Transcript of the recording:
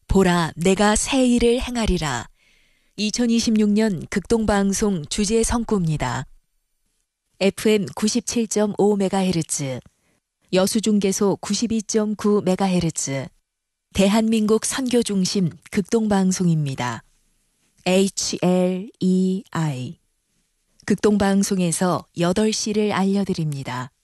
보라, 내가 새 일을 행하리라. 2026년 극동방송 주제 성구입니다. FM 97.5MHz, 여수중계소 92.9MHz, 대한민국 선교중심 극동방송입니다. HLEI. 극동방송에서 8시를 알려드립니다.